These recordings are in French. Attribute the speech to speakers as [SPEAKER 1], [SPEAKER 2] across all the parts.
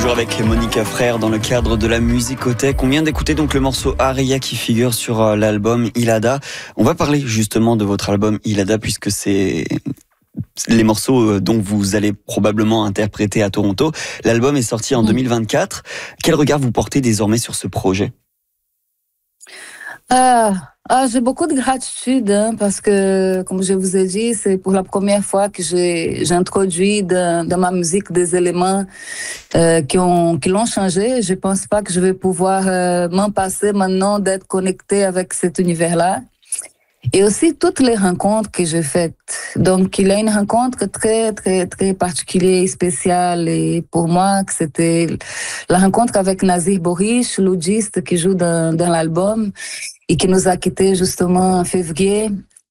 [SPEAKER 1] Toujours avec Monica Frère dans le cadre de la Musicothèque. On vient d'écouter donc le morceau Aria qui figure sur l'album Ilada. On va parler justement de votre album Ilada puisque c'est les morceaux dont vous allez probablement interpréter à Toronto. L'album est sorti en 2024. Quel regard vous portez désormais sur ce projet ?
[SPEAKER 2] J'ai beaucoup de gratitude parce que, comme je vous ai dit, c'est pour la première fois que j'introduis dans ma musique des éléments qui l'ont changé. Je pense pas que je vais pouvoir m'en passer maintenant d'être connectée avec cet univers-là. Et aussi toutes les rencontres que j'ai faites. Donc, il y a une rencontre très, très, très particulière et spéciale. Et pour moi, que c'était la rencontre avec Nazir Boris, l'oudiste qui joue dans l'album et qui nous a quittés justement en février.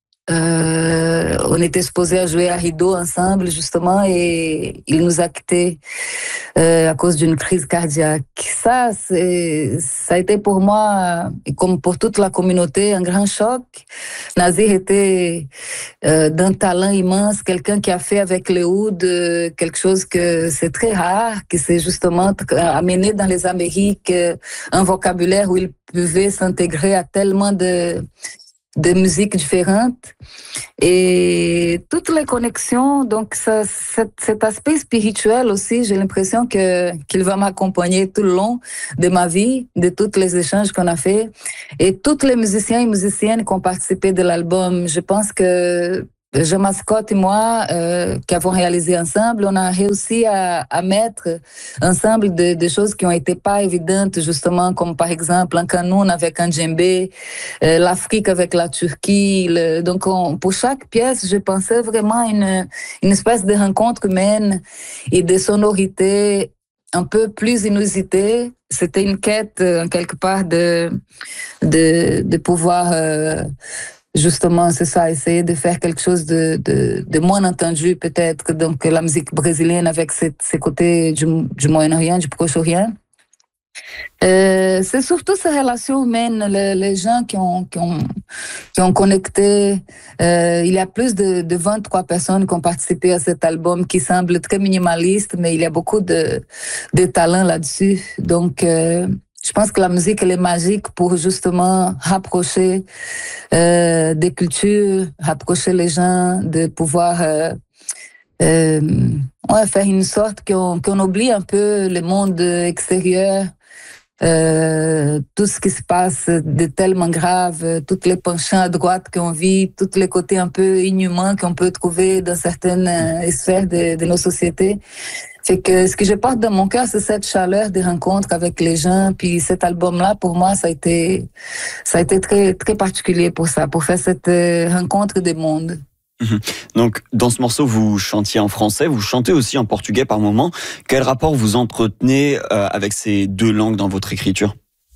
[SPEAKER 2] On était supposés à jouer à Rideau ensemble, justement, et il nous a quittés à cause d'une crise cardiaque. Ça a été pour moi, et comme pour toute la communauté, un grand choc. Nazir était d'un talent immense, quelqu'un qui a fait avec le oud quelque chose que c'est très rare, qui s'est justement amené dans les Amériques un vocabulaire où il pouvait s'intégrer à tellement de musiques différentes et toutes les connexions. Donc, cet aspect spirituel aussi, j'ai l'impression qu'il va m'accompagner tout le long de ma vie, de tous les échanges qu'on a fait. Et tous les musiciens et musiciennes qui ont participé de l'album, je pense que Jean Mascotte et moi, qui avons réalisé ensemble, on a réussi à mettre ensemble des choses qui ont été pas évidentes, justement, comme par exemple un canon avec un djembé, l'Afrique avec la Turquie. Donc, pour chaque pièce, je pensais vraiment une espèce de rencontre humaine et de sonorités un peu plus inusitées. C'était une quête, quelque part, de pouvoir justement, c'est ça, essayer de faire quelque chose de moins entendu, peut-être. Donc, la musique brésilienne avec ses côtés du Moyen-Orient, du Proche-Orient. C'est surtout ces relations humaines, les gens qui ont connecté. Il y a plus de 23 personnes qui ont participé à cet album qui semble très minimaliste, mais il y a beaucoup de talent là-dessus. Donc, je pense que la musique, elle est magique pour justement rapprocher des cultures, rapprocher les gens, de pouvoir faire une sorte qu'on oublie un peu le monde extérieur, tout ce qui se passe de tellement grave, tous les penchants à droite qu'on vit, tous les côtés un peu inhumains qu'on peut trouver dans certaines sphères de nos sociétés. C'est que ce que je porte dans mon cœur, c'est cette chaleur des rencontres avec les gens. Puis cet album-là, pour moi, ça a été très, très particulier pour ça, pour faire cette rencontre des mondes.
[SPEAKER 1] Donc, dans ce morceau, vous chantiez en français, vous chantez aussi en portugais par moment. Quel rapport vous entretenez avec ces deux langues dans votre écriture ?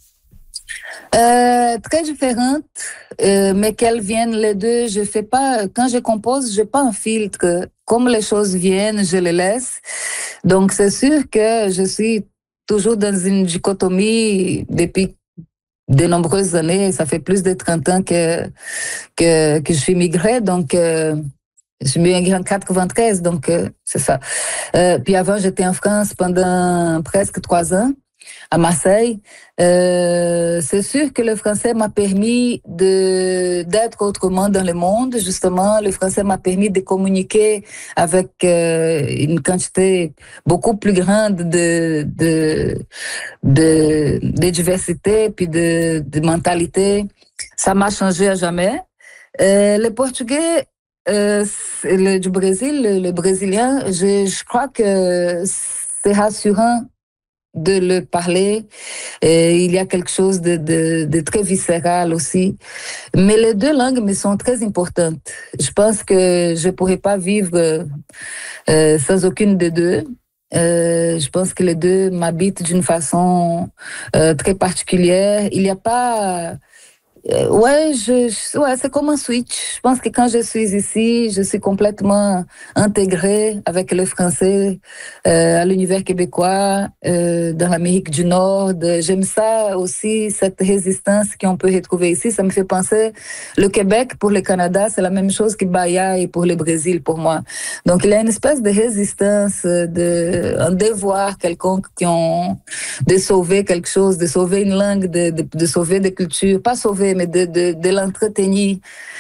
[SPEAKER 2] Très différentes, mais qu'elles viennent les deux. Je fais pas, quand je compose, j'ai pas un filtre. Comme les choses viennent, je les laisse. Donc, c'est sûr que je suis toujours dans une dichotomie depuis de nombreuses années. Ça fait plus de 30 ans que je suis migrée. Donc, je suis migrée en 93, donc c'est ça. Puis avant, j'étais en France pendant presque 3 ans, à Marseille. C'est sûr que le français m'a permis d'être autrement dans le monde. Justement, le français m'a permis de communiquer avec une quantité beaucoup plus grande de diversité puis de mentalité. Ça m'a changé à jamais. Le portugais du Brésil, le brésilien, je crois que c'est rassurant de le parler. Il y a quelque chose de très viscéral aussi. Mais les deux langues me sont très importantes. Je pense que je pourrais pas vivre sans aucune des deux. Je pense que les deux m'habitent d'une façon très particulière. Il n'y a pas Ouais, c'est comme un switch. Je pense que quand je suis ici, je suis complètement intégrée avec le français à l'univers québécois, dans l'Amérique du Nord. J'aime ça aussi, cette résistance qu'on peut retrouver ici. Ça me fait penser, le Québec pour le Canada, c'est la même chose que Bahia et pour le Brésil pour moi. Donc il y a une espèce de résistance, un devoir quelconque de sauver quelque chose, de sauver une langue, de sauver des cultures, pas sauver, mais de l'entretenir.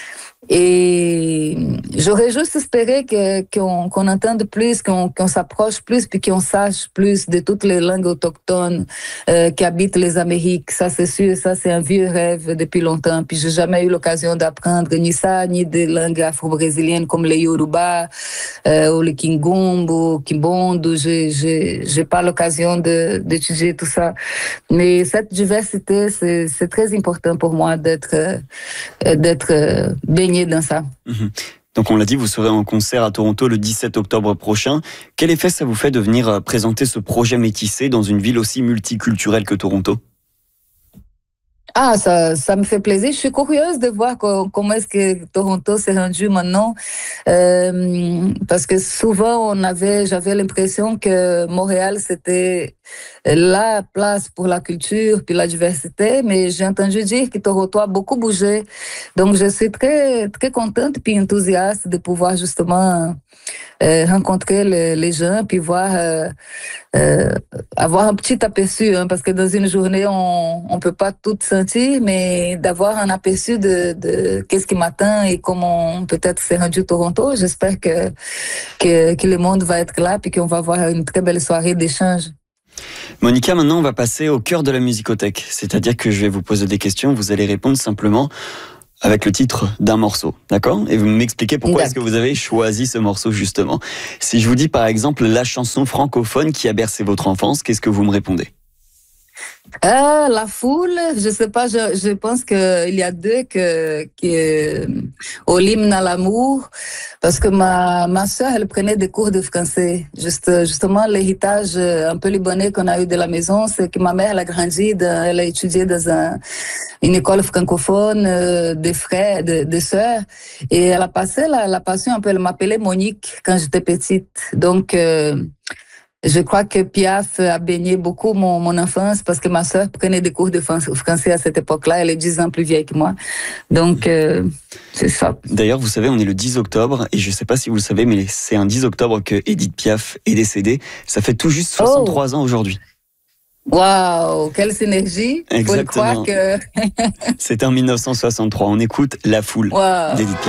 [SPEAKER 2] Et j'aurais juste espéré qu'on entende plus, qu'on s'approche plus, puis qu'on sache plus de toutes les langues autochtones qui habitent les Amériques. Ça, c'est sûr, ça, c'est un vieux rêve depuis longtemps. Puis j'ai jamais eu l'occasion d'apprendre ni ça, ni des langues afro-brésiliennes comme les Yoruba, ou le Kingombo, ou Kimbondo. J'ai pas l'occasion d'étudier tout ça. Mais cette diversité, c'est très important pour moi d'être baignée dans ça.
[SPEAKER 1] Donc on l'a dit, vous serez en concert à Toronto le 17 octobre prochain. Quel effet ça vous fait de venir présenter ce projet métissé dans une ville aussi multiculturelle que Toronto ?
[SPEAKER 2] Ah, ça me fait plaisir. Je suis curieuse de voir comment est-ce que Toronto s'est rendu maintenant, parce que souvent j'avais l'impression que Montréal c'était la place pour la culture puis la diversité, mais j'ai entendu dire que Toronto a beaucoup bougé. Donc je suis très très contente puis enthousiaste de pouvoir justement rencontrer les gens puis voir avoir un petit aperçu, parce que dans une journée on peut pas tout sentir, mais d'avoir un aperçu de qu'est-ce qui m'attend et comment peut-être c'est rendu Toronto. J'espère que le monde va être là puis qu'on va avoir une très belle soirée d'échange.
[SPEAKER 1] Monica, maintenant on va passer au cœur de la musicothèque, c'est-à-dire que je vais vous poser des questions, vous allez répondre simplement avec le titre d'un morceau, d'accord ? Et vous m'expliquez pourquoi est-ce que vous avez choisi ce morceau justement. Si je vous dis par exemple la chanson francophone qui a bercé votre enfance, qu'est-ce que vous me répondez ?
[SPEAKER 2] La foule, je sais pas, je pense qu'il y a deux au l'hymne à l'amour, parce que ma sœur, elle prenait des cours de français. Justement, l'héritage un peu libanais qu'on a eu de la maison, c'est que ma mère, elle a grandi, elle a étudié dans une école francophone, des frères, des sœurs, et elle a passé la passion un peu, elle m'appelait Monique quand j'étais petite. Donc, je crois que Piaf a baigné beaucoup mon enfance parce que ma sœur prenait des cours de français à cette époque-là. Elle est 10 ans plus vieille que moi. Donc, c'est ça.
[SPEAKER 1] D'ailleurs, vous savez, on est le 10 octobre et je ne sais pas si vous le savez, mais c'est un 10 octobre que Edith Piaf est décédée. Ça fait tout juste 63 ans aujourd'hui.
[SPEAKER 2] Waouh, quelle synergie.
[SPEAKER 1] Exactement.
[SPEAKER 2] Faut croire que...
[SPEAKER 1] C'est en 1963. On écoute La Foule d'Edith Piaf.